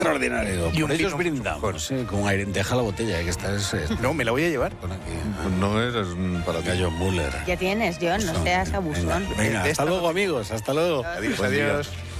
extraordinario. Y un Por ellos vino brindamos, con aire. Deja la botella, que esta es... No, me la voy a llevar. Pon aquí. No eres para ti. Gallo Müller. Ya tienes, John, no seas abusón. Venga, hasta luego, amigos. Hasta luego. Adiós, Buen día. adiós.